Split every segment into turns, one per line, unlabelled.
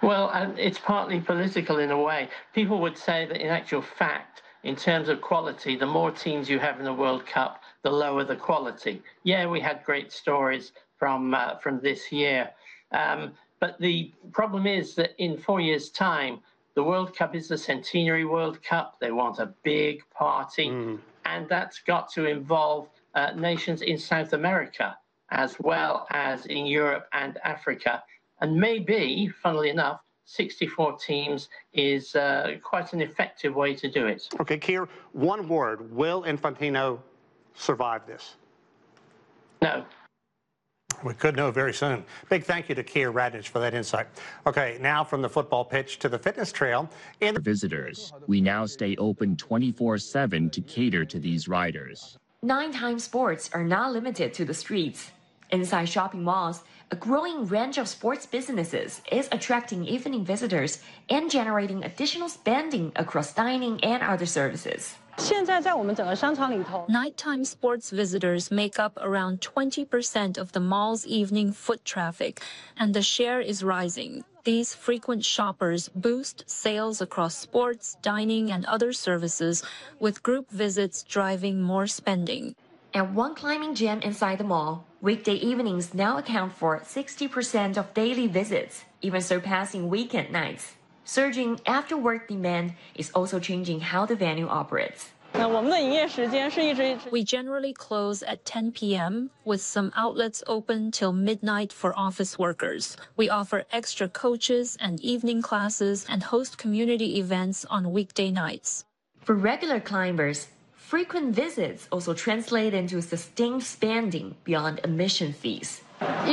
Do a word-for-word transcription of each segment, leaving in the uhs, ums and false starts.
Well, and it's partly political in a way. People would say that in actual fact, in terms of quality, the more teams you have in the World Cup, the lower the quality. Yeah, we had great stories from uh, from this year. Um, but the problem is that in four years' time, the World Cup is the centenary World Cup. They want a big party. Mm. And that's got to involve uh, nations in South America as well as in Europe and Africa. And maybe, funnily enough, sixty-four teams is uh, quite an effective way to do it.
Okay, Keir, one word. Will Infantino survive this?
No.
We could know very soon. Big thank you to Keir Radnich for that insight. Okay, now from the football pitch to the fitness trail. In
visitors, we now stay open twenty-four seven to cater to these riders.
Nine Time Sports are not limited to the streets. Inside shopping malls, a growing range of sports businesses is attracting evening visitors and generating additional spending across dining and other services.
Nighttime sports visitors make up around twenty percent of the mall's evening foot traffic, and the share is rising. These frequent shoppers boost sales across sports, dining, and other services, with group visits driving more spending.
At one climbing gym inside the mall, weekday evenings now account for sixty percent of daily visits, even surpassing weekend nights. Surging after-work demand is also changing how the venue operates.
We generally close at ten p m, with some outlets open till midnight for office workers. We offer extra coaches and evening classes and host community events on weekday nights.
For regular climbers, frequent visits also translate into sustained spending beyond admission fees.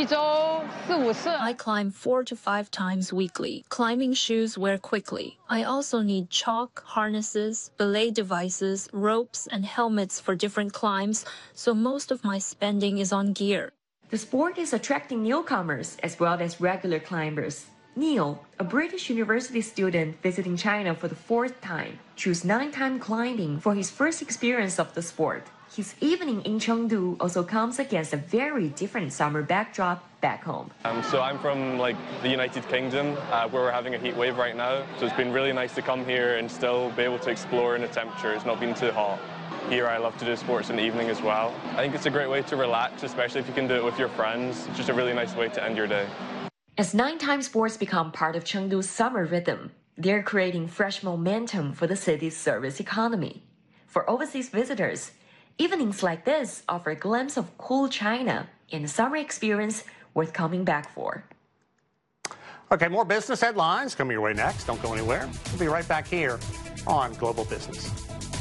I climb four to five times weekly. Climbing shoes wear quickly. I also need chalk, harnesses, belay devices, ropes, and helmets for different climbs, so most of my spending is on gear.
The sport is attracting newcomers as well as regular climbers. Neil, a British university student visiting China for the fourth time, chose nighttime climbing for his first experience of the sport. His evening in Chengdu also comes against a very different summer backdrop back home.
Um, so I'm from like the United Kingdom, uh, where we're having a heat wave right now. So it's been really nice to come here and still be able to explore in the temperature. It's not been too hot. Here I love to do sports in the evening as well. I think it's a great way to relax, especially if you can do it with your friends. It's just a really nice way to end your day.
As nighttime sports become part of Chengdu's summer rhythm, they're creating fresh momentum for the city's service economy. For overseas visitors, evenings like this offer a glimpse of cool China and a summer experience worth coming back for.
Okay, more business headlines coming your way next. Don't go anywhere. We'll be right back here on Global Business.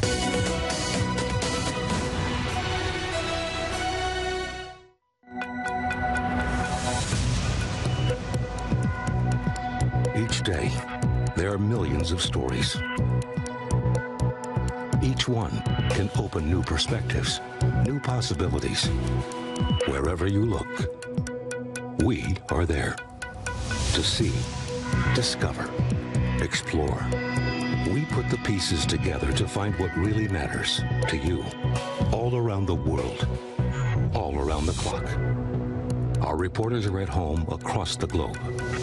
Each day, there are millions of stories. Each one can open new perspectives, new possibilities. Wherever you look, we are there to see, discover, explore. We put the pieces together to find what really matters to you, all around the world, all around the clock. Our reporters are at home across the globe.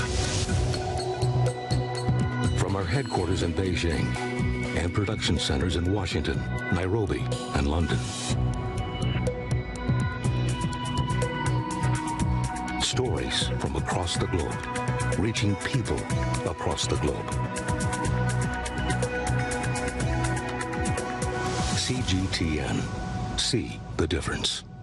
From our headquarters in Beijing and production centers in Washington, Nairobi, and London. Stories from across the globe, reaching people across the globe. C G T N. See the difference.